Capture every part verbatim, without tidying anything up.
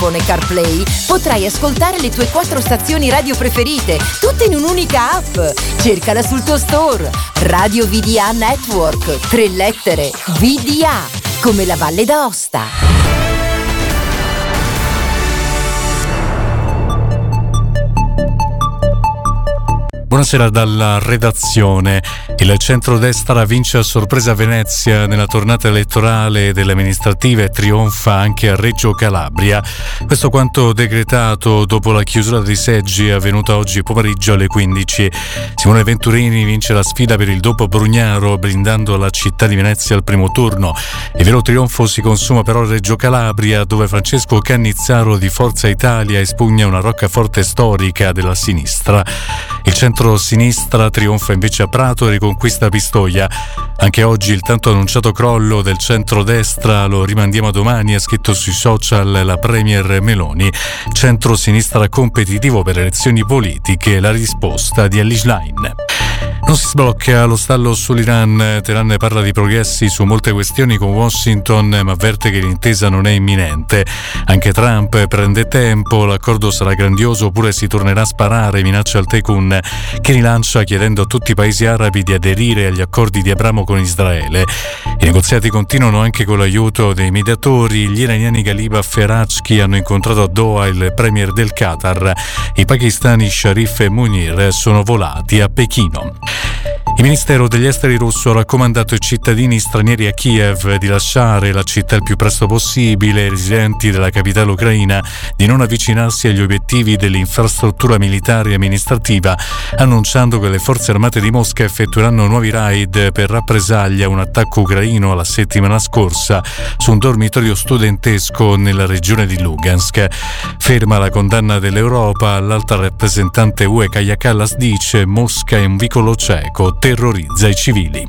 iPhone e CarPlay potrai ascoltare le tue quattro stazioni radio preferite, tutte in un'unica app. Cercala sul tuo store. Radio V D A Network, tre lettere, V D A, come la Valle d'Aosta. Buonasera dalla redazione. Il centrodestra vince a sorpresa a Venezia nella tornata elettorale delle amministrative e trionfa anche a Reggio Calabria. Questo quanto decretato dopo la chiusura dei seggi avvenuta oggi pomeriggio alle quindici. Simone Venturini vince la sfida per il dopo Brugnaro, blindando la città di Venezia al primo turno. Il vero trionfo si consuma però a Reggio Calabria, dove Francesco Cannizzaro di Forza Italia espugna una roccaforte storica della sinistra. Il centro-sinistra trionfa invece a Prato e riconquista Pistoia. Anche oggi il tanto annunciato crollo del centro-destra lo rimandiamo a domani, ha scritto sui social la premier Meloni. Centro-sinistra competitivo per elezioni politiche, la risposta di Ellis Line. Non si sblocca lo stallo sull'Iran. Teheran parla di progressi su molte questioni con Washington, ma avverte che l'intesa non è imminente. Anche Trump prende tempo, l'accordo sarà grandioso oppure si tornerà a sparare, minaccia al Tekun, che rilancia chiedendo a tutti i paesi arabi di aderire agli accordi di Abramo con Israele. I negoziati continuano anche con l'aiuto dei mediatori. Gli iraniani Ghalibaf e Arachki hanno incontrato a Doha il premier del Qatar. I pakistani Sharif e Munir sono volati a Pechino. Il Ministero degli Esteri russo ha raccomandato ai cittadini stranieri a Kiev di lasciare la città il più presto possibile, ai residenti della capitale ucraina di non avvicinarsi agli obiettivi dell'infrastruttura militare e amministrativa, annunciando che le forze armate di Mosca effettueranno nuovi raid per rappresaglia a un attacco ucraino la settimana scorsa su un dormitorio studentesco nella regione di Lugansk. Ferma la condanna dell'Europa, l'alta rappresentante U E Kaja Kallas dice: Mosca è un vicolo cieco, terrorizza i civili.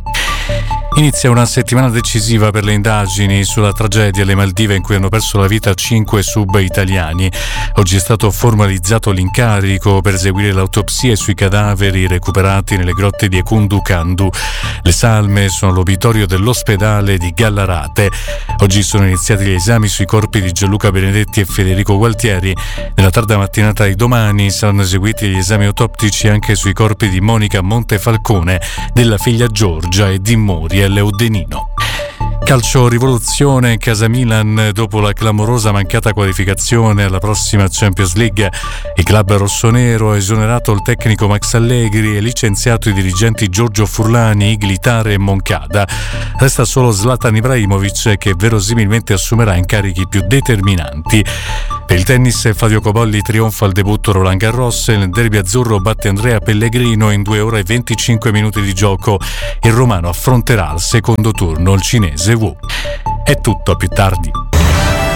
Inizia una settimana decisiva per le indagini sulla tragedia alle Maldive in cui hanno perso la vita cinque sub italiani. Oggi è stato formalizzato l'incarico per eseguire l'autopsia sui cadaveri recuperati nelle grotte di Ekundu Kandu. Le salme sono all'obitorio dell'ospedale di Gallarate. Oggi sono iniziati gli esami sui corpi di Gianluca Benedetti e Federico Gualtieri. Nella tarda mattinata di domani saranno eseguiti gli esami autoptici anche sui corpi di Monica Montefalcone, della figlia Giorgia e di Mori Leudenino. Calcio rivoluzione in casa Milan dopo la clamorosa mancata qualificazione alla prossima Champions League. Il club rossonero ha esonerato il tecnico Max Allegri e licenziato i dirigenti Giorgio Furlani, Iglitare e Moncada. Resta solo Zlatan Ibrahimovic, che verosimilmente assumerà incarichi più determinanti. Per il tennis Fabio Cobolli trionfa al debutto Roland Garros. Nel derby azzurro batte Andrea Pellegrino in due ore e venticinque minuti di gioco. Il romano affronterà al secondo turno il cinese Wu. È tutto, a più tardi.